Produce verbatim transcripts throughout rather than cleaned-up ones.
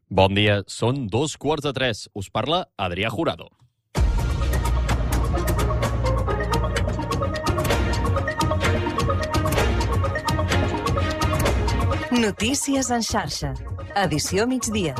Bon dia, són dos quarts de tres. Us parla Adrià Jurado. Notícies en xarxa. Edició migdia.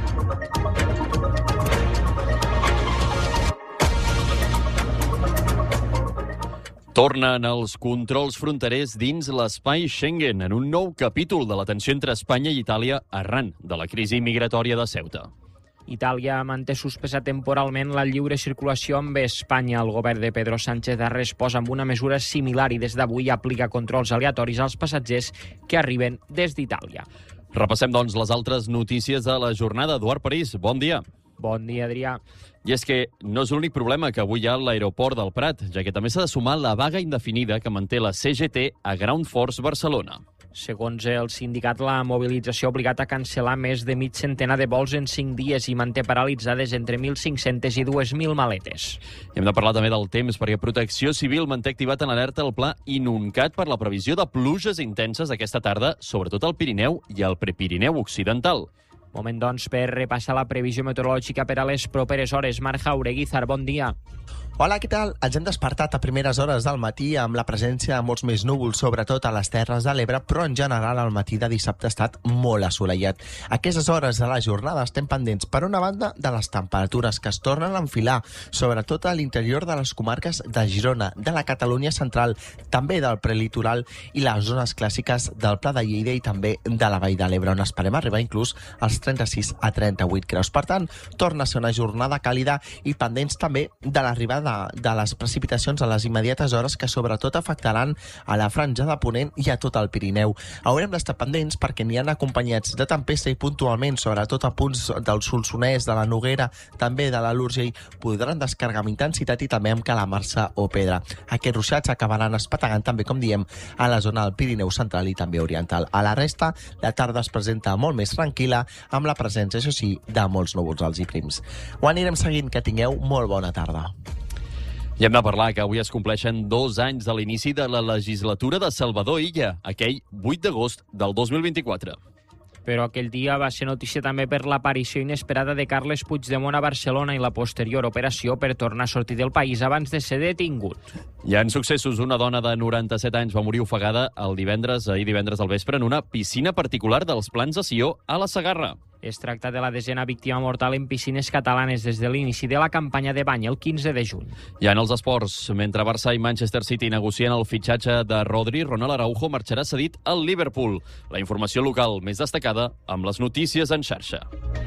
Tornen els controls fronterers dins l'espai Schengen en un nou capítol de la tensió entre Espanya i Itàlia arran de la crisi migratòria de Ceuta. Itàlia manté suspesa temporalment la lliure circulació amb Espanya. El govern de Pedro Sánchez ha respost amb una mesura similar i des d'avui aplica controls aleatoris als passatgers que arriben des d'Itàlia. Repassem, doncs, les altres notícies de la jornada. Eduard París, bon dia. Bon dia, Adrià. I és que no és l'únic problema que avui hi ha a l'aeroport del Prat, ja que també s'ha de sumar la vaga indefinida que manté la C G T a Ground Force Barcelona. Segons el sindicat, la mobilització ha obligat a cancel·lar més de mig centenar de vols en cinc dies i manté paralitzades entre mil cinc-centes i dues mil maletes. I hem de parlar també del temps, perquè Protecció Civil manté activat en alerta el pla Inuncat per la previsió de pluges intenses aquesta tarda, sobretot al Pirineu i al Prepirineu occidental. Moment, doncs, per repassar la previsió meteorològica per a les properes hores. Marc Jauregui, bon dia. Hola, què tal? Ens hem despertat a primeres hores del matí amb la presència de molts més núvols, sobretot a les Terres de l'Ebre, però en general el matí de dissabte ha estat molt assolellat. A aquestes hores de la jornada estem pendents, per una banda, de les temperatures que es tornen a enfilar, sobretot a l'interior de les comarques de Girona, de la Catalunya central, també del prelitoral i les zones clàssiques del Pla de Lleida i també de la Vall de l'Ebre, on esperem arribar inclús als trenta-sis a trenta-vuit graus. Per tant, torna a ser una jornada càlida i pendents també de l'arribada De, de les precipitacions a les immediates hores que sobretot afectaran a la franja de Ponent i a tot el Pirineu. Haurem d'estar pendents perquè n'hi han acompanyats de tempesta i puntualment, sobretot a punts del Solsonès, de la Noguera, també de l'Alt Urgell, podran descarregar amb intensitat i també amb calamarsa o pedra. Aquests ruixats acabaran espatagant també, com diem, a la zona del Pirineu central i també oriental. A la resta, la tarda es presenta molt més tranquil·la, amb la presència, això sí, de molts núvols alts i prims. Ho anirem seguint, que tingueu molt bona tarda. I hem de parlar que avui es compleixen dos anys de l'inici de la legislatura de Salvador Illa, aquell vuit d'agost del dos mil vint-i-quatre. Però aquell dia va ser notícia també per l'aparició inesperada de Carles Puigdemont a Barcelona i la posterior operació per tornar a sortir del país abans de ser detingut. Hi ha successos. Una dona de noranta-set anys va morir ofegada el divendres, ahir divendres al vespre, en una piscina particular dels Plans de Sió a la Segarra. Es tracta de la desena víctima mortal en piscines catalanes des de l'inici de la campanya de bany el quinze de juny. I en els esports, mentre Barça i Manchester City negocien el fitxatge de Rodri, Ronald Araujo marxarà cedit al Liverpool. La informació local més destacada amb les notícies en xarxa.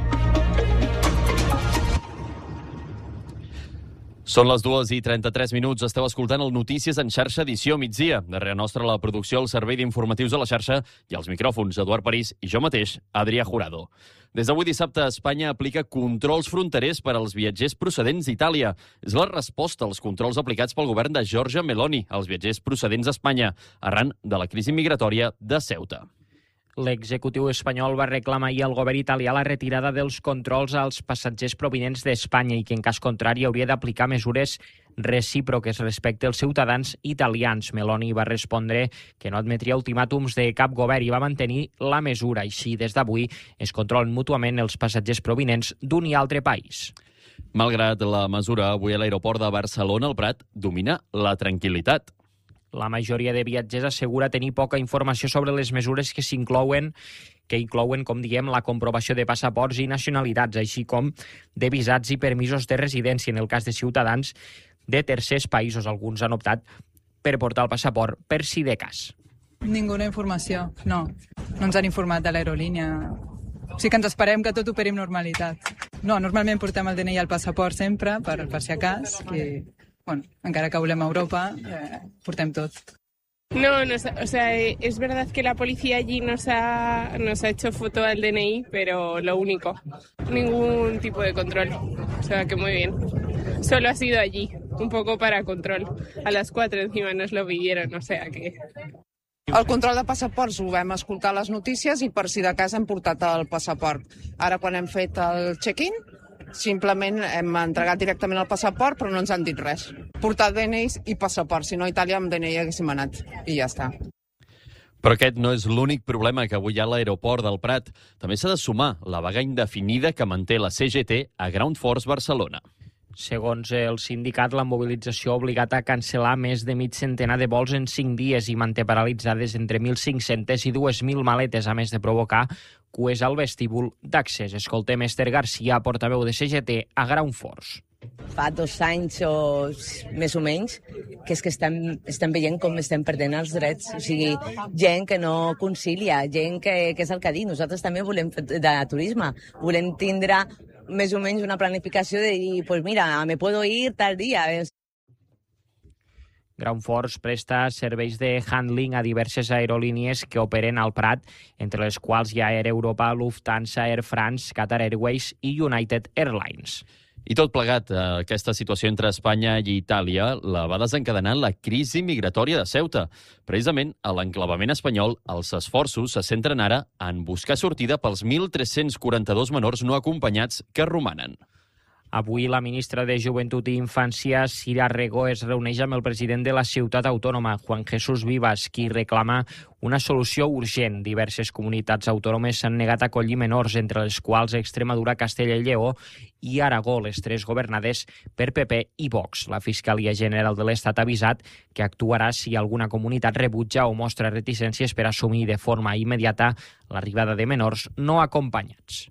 Són les dues i trenta-tres minuts. Esteu escoltant el Notícies en xarxa edició migdia. Darrere nostra la producció, el servei d'informatius a la xarxa i els micròfons, Eduard París i jo mateix, Adrià Jurado. Des d'avui dissabte, Espanya aplica controls fronterers per als viatgers procedents d'Itàlia. És la resposta als controls aplicats pel govern de Giorgia Meloni als viatgers procedents d'Espanya, arran de la crisi migratòria de Ceuta. L'executiu espanyol va reclamar ahir al govern italià la retirada dels controls als passatgers provinents d'Espanya i que, en cas contrari, hauria d'aplicar mesures recíproques respecte als ciutadans italians. Meloni va respondre que no admetria ultimàtums de cap govern i va mantenir la mesura. Així, des d'avui, es controlen mútuament els passatgers provinents d'un i altre país. Malgrat la mesura, avui a l'aeroport de Barcelona, el Prat, domina la tranquil·litat. La majoria de viatgers assegura tenir poca informació sobre les mesures que s'inclouen, que inclouen, com diem, la comprovació de passaports i nacionalitats, així com de visats i permisos de residència en el cas de ciutadans de tercers països. Alguns han optat per portar el passaport per si de cas. Ninguna informació, no. No ens han informat de l'aerolínia. O sigui que ens esperem que tot operi amb normalitat. No, normalment portem el D N I i el passaport sempre, per, per si a cas, que... Bueno, encara que volem a Europa, eh, portem tot. No, no, o sea, es verdad que la policía allí nos ha, nos ha hecho foto al D N I, pero lo único, ningún tipo de control, o sea que muy bien. Solo ha sido allí, un poco para control. A las cuatro encima nos lo pidieron, o sea que... El control de passaports ho vam escoltar a les notícies i per si de cas hem portat el passaport. Ara quan hem fet el check-in, simplement hem entregat directament el passaport, però no ens han dit res. Portar D N Is i passaport, si no a Itàlia amb D N I haguéssim anat, i ja està. Però aquest no és l'únic problema que avui hi ha a l'aeroport del Prat. També s'ha de sumar la vaga indefinida que manté la C G T a Ground Force Barcelona. Segons el sindicat, la mobilització ha obligat a cancel·lar més de mig centenar de vols en cinc dies i manté paralitzades entre mil cinc-centes i dues mil maletes, a més de provocar cues al vestíbul d'accés. Escoltem Esther Garcia, portaveu de C G T a Ground Force. Fa dos anys o més o menys que és que estem, estem veient com estem perdent els drets. O sigui, gent que no concilia, gent que, que és el que ha dit. Nosaltres també volem fer de turisme, volem tindre més o menys una planificació de dir, pues mira, me puedo ir tal dia. Ground Force presta serveis de handling a diverses aerolínies que operen al Prat, entre les quals hi ha Air Europa, Lufthansa, Air France, Qatar Airways i United Airlines. I tot plegat, aquesta situació entre Espanya i Itàlia la va desencadenar la crisi migratòria de Ceuta. Precisament, a l'enclavament espanyol, els esforços se centren ara en buscar sortida pels mil tres-cents quaranta-dos menors no acompanyats que romanen. Avui la ministra de Joventut i Infància, Sira Rego, es reuneix amb el president de la ciutat autònoma, Juan Jesús Vivas, qui reclama una solució urgent. Diverses comunitats autònomes s'han negat a acollir menors, entre les quals Extremadura, Castella i Lleó i Aragó, les tres governades per P P i Vox. La Fiscalia General de l'Estat ha avisat que actuarà si alguna comunitat rebutja o mostra reticències per assumir de forma immediata l'arribada de menors no acompanyats.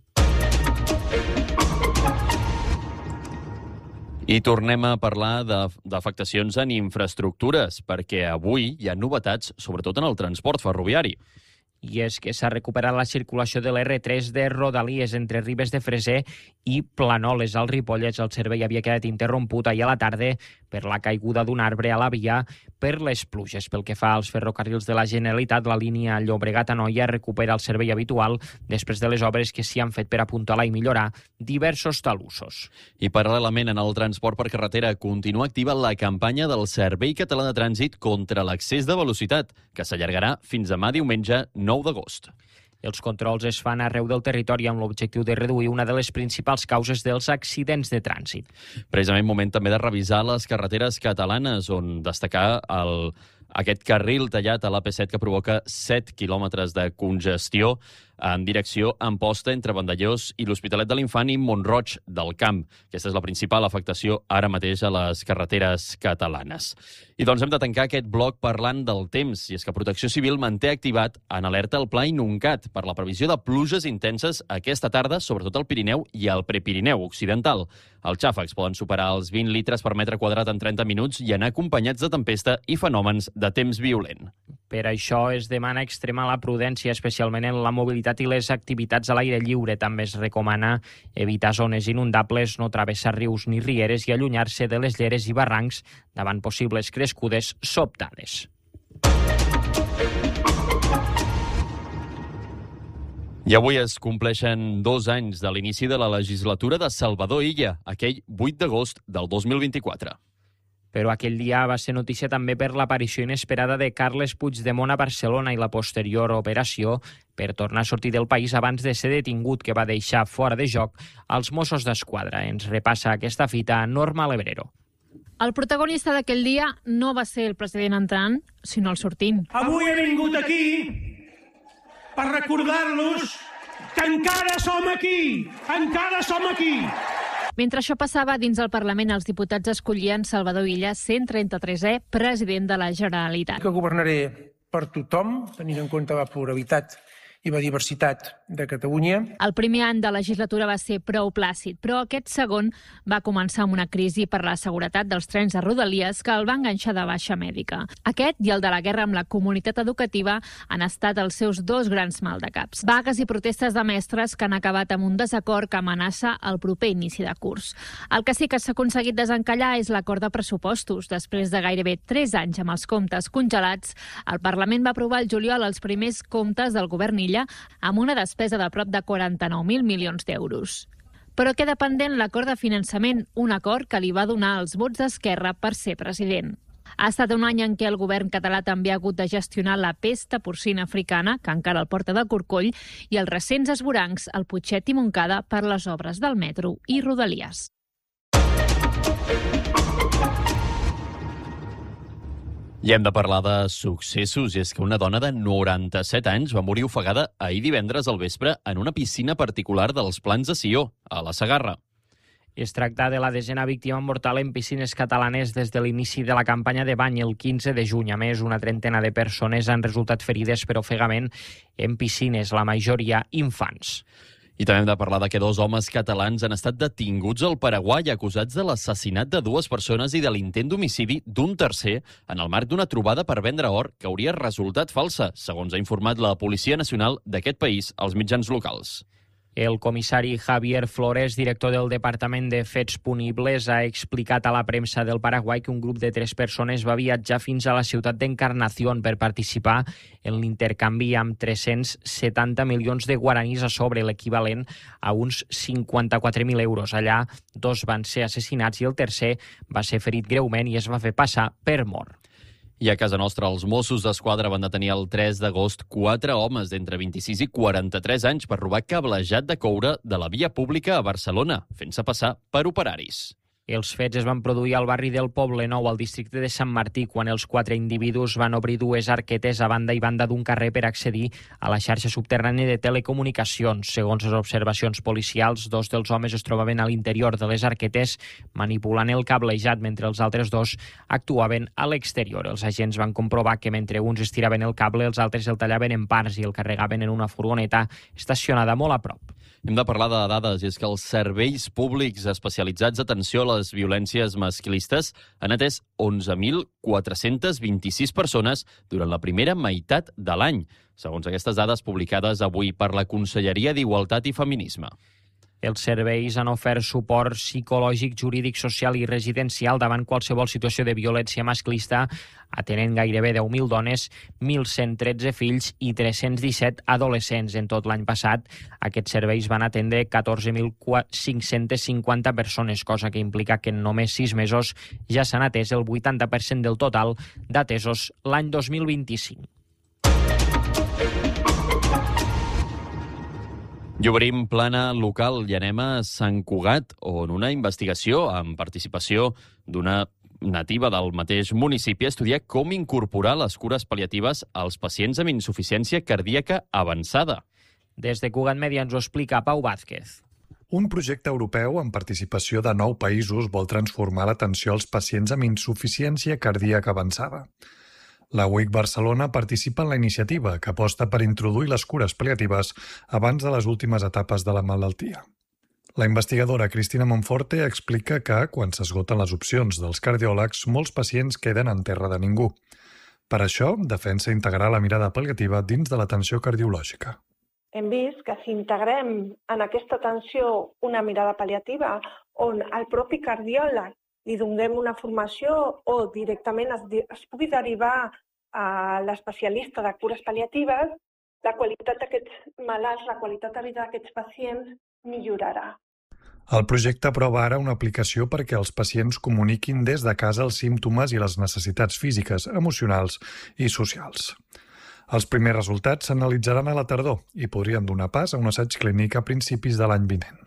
I tornem a parlar d'afectacions en infraestructures, perquè avui hi ha novetats, sobretot en el transport ferroviari. I és que s'ha recuperat la circulació de l'R tres de Rodalies entre Ribes de Freser i Planoles al Ripollès. El servei havia quedat interromput ahir a la tarda per la caiguda d'un arbre a la via per les pluges. Pel que fa als ferrocarrils de la Generalitat, la línia Llobregat-Anoia recupera el servei habitual després de les obres que s'hi han fet per apuntalar i millorar diversos talussos. I paral·lelament en el transport per carretera continua activa la campanya del Servei Català de Trànsit contra l'excés de velocitat, que s'allargarà fins demà diumenge nou d'agost. Els controls es fan arreu del territori amb l'objectiu de reduir una de les principals causes dels accidents de trànsit. Precisament moment també de revisar les carreteres catalanes, on destacar el, aquest carril tallat a l'A P set que provoca set quilòmetres de congestió en direcció Amposta entre Vandellós i l'Hospitalet de l'Infant i Mont-roig del Camp. Aquesta és la principal afectació ara mateix a les carreteres catalanes. I doncs hem de tancar aquest bloc parlant del temps, i és que Protecció Civil manté activat en alerta el Pla Inuncat per la previsió de pluges intenses aquesta tarda, sobretot al Pirineu i al Prepirineu occidental. Els xàfecs poden superar els vint litres per metre quadrat en trenta minuts i anar acompanyats de tempesta i fenòmens de temps violent. Per això es demana extremar la prudència, especialment en la mobilitat i les activitats a l'aire lliure. També es recomana evitar zones inundables, no travessar rius ni rieres i allunyar-se de les lleres i barrancs davant possibles crescudes sobtades. I avui es compleixen dos anys de l'inici de la legislatura de Salvador Illa, aquell vuit d'agost del dos mil vint-i-quatre. Però aquell dia va ser notícia també per l'aparició inesperada de Carles Puigdemont a Barcelona i la posterior operació per tornar a sortir del país abans de ser detingut, que va deixar fora de joc als Mossos d'Esquadra. Ens repassa aquesta fita Norma Lebrero. El protagonista d'aquell dia no va ser el president entrant, sinó el sortint. Avui he vingut aquí per recordar-los que encara som aquí, encara som aquí. Mentre això passava, dins el Parlament, els diputats escollien Salvador Illa, cent trenta-tresè president de la Generalitat. Que governaré per tothom, tenint en compte la pluralitat i la diversitat de Catalunya. El primer any de legislatura va ser prou plàcid, però aquest segon va començar amb una crisi per la seguretat dels trens de Rodalies que el va enganxar de baixa mèdica. Aquest i el de la guerra amb la comunitat educativa han estat els seus dos grans maldecaps. Vagues i protestes de mestres que han acabat amb un desacord que amenaça el proper inici de curs. El que sí que s'ha aconseguit desencallar és l'acord de pressupostos. Després de gairebé tres anys amb els comptes congelats, el Parlament va aprovar el juliol els primers comptes del govern Illa amb una despesa de prop de quaranta-nou mil milions d'euros. Però queda pendent l'acord de finançament, un acord que li va donar els vots d'Esquerra per ser president. Ha estat un any en què el govern català també ha hagut de gestionar la pesta porcina africana, que encara el porta de corcoll, i els recents esvorancs al Putxet i Montcada per les obres del metro i Rodalies. I hem de parlar de successos, i és que una dona de noranta-set anys va morir ofegada ahir divendres al vespre en una piscina particular dels Plans de Sió, a la Segarra. Es tracta de la desena víctima mortal en piscines catalanes des de l'inici de la campanya de bany el quinze de juny. A més, una trentena de persones han resultat ferides per ofegament en piscines, la majoria infants. I també hem de parlar de que dos homes catalans han estat detinguts al Paraguai acusats de l'assassinat de dues persones i de l'intent d'homicidi d'un tercer en el marc d'una trobada per vendre or que hauria resultat falsa, segons ha informat la Policia Nacional d'aquest país als mitjans locals. El comissari Javier Flores, director del Departament de Fets Punibles, ha explicat a la premsa del Paraguai que un grup de tres persones va viatjar fins a la ciutat d'Encarnación per participar en l'intercanvi amb tres-cents setanta milions de guaranis a sobre, l'equivalent a uns cinquanta-quatre mil euros. Allà, dos van ser assassinats i el tercer va ser ferit greument i es va fer passar per mort. I a casa nostra, els Mossos d'Esquadra van detenir el tres d'agost quatre homes d'entre vint-i-sis i quaranta-tres anys per robar cablejat de coure de la via pública a Barcelona, fent-se passar per operaris. Els fets es van produir al barri del Poble Nou, al districte de Sant Martí, quan els quatre individus van obrir dues arquetes a banda i banda d'un carrer per accedir a la xarxa subterrània de telecomunicacions. Segons les observacions policials, dos dels homes es trobaven a l'interior de les arquetes manipulant el cablejat, mentre els altres dos actuaven a l'exterior. Els agents van comprovar que mentre uns estiraven el cable, els altres el tallaven en parts i el carregaven en una furgoneta estacionada molt a prop. Hem de parlar de dades, i és que els serveis públics especialitzats d'atenció a les violències masclistes han atès onze mil quatre-cents vint-i-sis persones durant la primera meitat de l'any, segons aquestes dades publicades avui per la Conselleria d'Igualtat i Feminisme. Els serveis han ofert suport psicològic, jurídic, social i residencial davant qualsevol situació de violència masclista, atenent gairebé deu mil dones, mil cent tretze fills i tres-cents disset adolescents. En tot l'any passat, aquests serveis van atendre catorze mil cinc-cents cinquanta persones, cosa que implica que en només sis mesos ja s'han atès el vuitanta per cent del total d'atesos l'any dos mil vint-i-cinc. I obrim plana local i anem a Sant Cugat, on una investigació amb participació d'una nativa del mateix municipi estudia com incorporar les cures pal·liatives als pacients amb insuficiència cardíaca avançada. Des de Cugat Media ens ho explica Pau Vázquez. Un projecte europeu amb participació de nou països vol transformar l'atenció als pacients amb insuficiència cardíaca avançada. La U I C Barcelona participa en la iniciativa, que aposta per introduir les cures pal·liatives abans de les últimes etapes de la malaltia. La investigadora Cristina Monforte explica que, quan s'esgoten les opcions dels cardiòlegs, molts pacients queden en terra de ningú. Per això, defensa integrar la mirada pal·liativa dins de l'atenció cardiològica. Hem vist que si integrem en aquesta atenció una mirada pal·liativa on el propi cardiòleg li donem una formació o directament es, es pugui derivar a l'especialista de cures pal·liatives, la qualitat d'aquests malalts, la qualitat de vida d'aquests pacients millorarà. El projecte aprova ara una aplicació perquè els pacients comuniquin des de casa els símptomes i les necessitats físiques, emocionals i socials. Els primers resultats s'analitzaran a la tardor i podrien donar pas a un assaig clínic a principis de l'any vinent.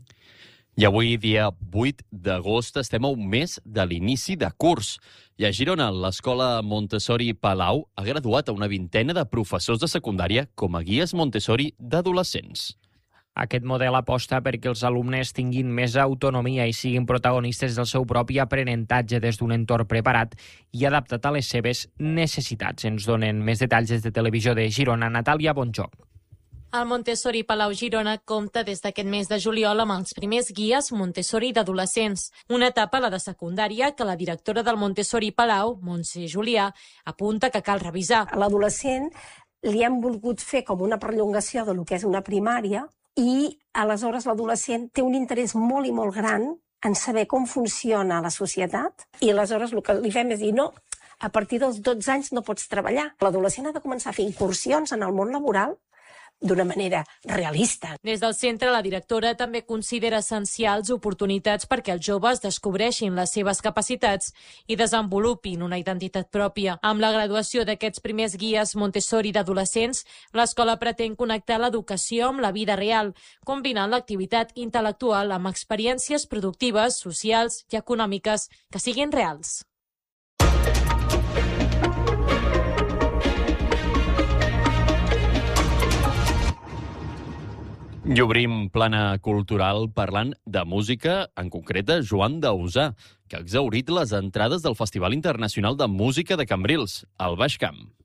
I avui, dia vuit d'agost, estem a un mes de l'inici de curs. I a Girona, l'escola Montessori Palau ha graduat a una vintena de professors de secundària com a guies Montessori d'adolescents. Aquest model aposta perquè els alumnes tinguin més autonomia i siguin protagonistes del seu propi aprenentatge des d'un entorn preparat i adaptat a les seves necessitats. Ens donen més detalls des de Televisió de Girona, Natàlia Bonjoc. El Montessori Palau Girona compta des d'aquest mes de juliol amb els primers guies Montessori d'adolescents, una etapa, la de secundària, que la directora del Montessori Palau, Montse Julià, apunta que cal revisar. A l'adolescent li hem volgut fer com una perllongació de lo que és una primària i aleshores l'adolescent té un interès molt i molt gran en saber com funciona la societat i aleshores el que li fem és dir no, a partir dels dotze anys no pots treballar. L'adolescent ha de començar a fer incursions en el món laboral d'una manera realista. Des del centre, la directora també considera essencials oportunitats perquè els joves descobreixin les seves capacitats i desenvolupin una identitat pròpia. Amb la graduació d'aquests primers guies Montessori d'adolescents, l'escola pretén connectar l'educació amb la vida real, combinant l'activitat intel·lectual amb experiències productives, socials i econòmiques que siguin reals. I obrim plana cultural parlant de música, en concret de Joan Dausà, que ha exhaurit les entrades del Festival Internacional de Música de Cambrils, al Baix Camp.